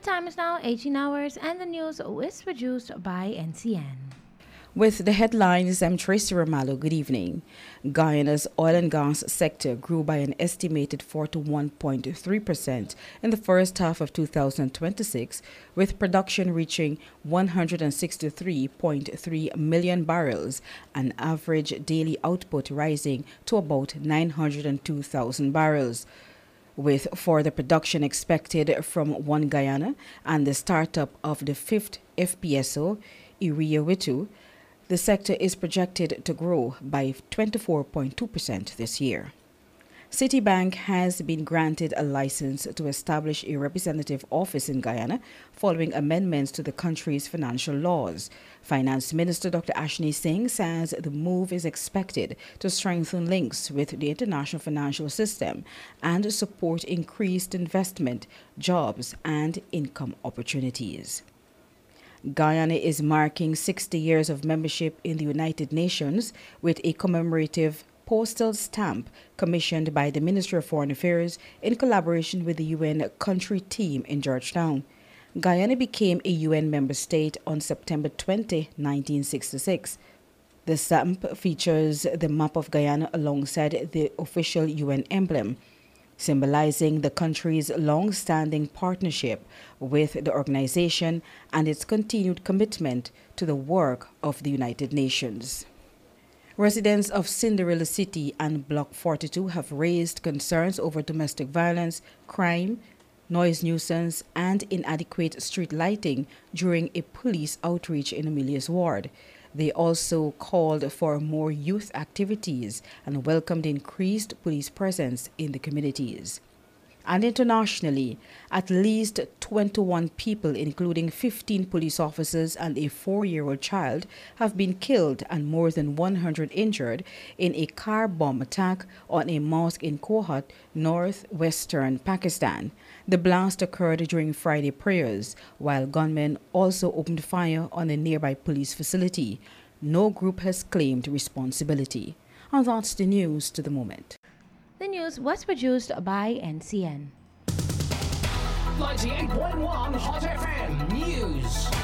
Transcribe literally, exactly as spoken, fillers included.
time is now eighteen hours and the news is produced by N C N. With the headlines, I'm Tracy Romalo. Good evening. Guyana's oil and gas sector grew by an estimated forty-one point three percent in the first half of two thousand twenty-six, with production reaching one hundred sixty-three point three million barrels and average daily output rising to about nine hundred two thousand barrels. With further production expected from One Guyana and the startup of the fifth F P S O, Iriawitu, the sector is projected to grow by twenty-four point two percent this year. Citibank has been granted a license to establish a representative office in Guyana following amendments to the country's financial laws. Finance Minister Doctor Ashni Singh says the move is expected to strengthen links with the international financial system and support increased investment, jobs, and income opportunities. Guyana is marking sixty years of membership in the United Nations with a commemorative postal stamp commissioned by the Ministry of Foreign Affairs in collaboration with the U N country team in Georgetown. Guyana became a U N member state on September twentieth, nineteen sixty-six. The stamp features the map of Guyana alongside the official U N emblem, symbolizing the country's long-standing partnership with the organization and its continued commitment to the work of the United Nations. Residents of Cinderella City and Block forty-two have raised concerns over domestic violence, crime, noise nuisance, and inadequate street lighting during a police outreach in Amelia's ward. They also called for more youth activities and welcomed increased police presence in the communities. And internationally, at least twenty-one people, including fifteen police officers and a four-year-old child, have been killed and more than one hundred injured in a car bomb attack on a mosque in Kohat, northwestern Pakistan. The blast occurred during Friday prayers, while gunmen also opened fire on a nearby police facility. No group has claimed responsibility. And that's the news to the moment. The news was produced by N C N. ninety-eight point one Hot F M News.